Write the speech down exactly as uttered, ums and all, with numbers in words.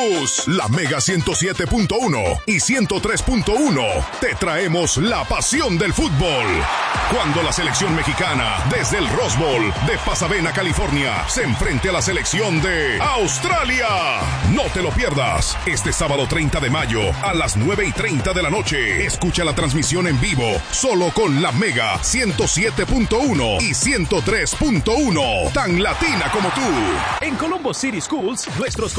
Plus, la Mega ciento siete punto uno y ciento tres punto uno. Te traemos la pasión del fútbol. Cuando la selección mexicana, desde el Rose Bowl de Pasadena, California, se enfrente a la selección de Australia. No te lo pierdas. Este sábado treinta de mayo a las nueve y treinta de la noche. Escucha la transmisión en vivo solo con la Mega ciento siete punto uno y ciento tres punto uno. Tan latina como tú. En Colombo City Schools, nuestros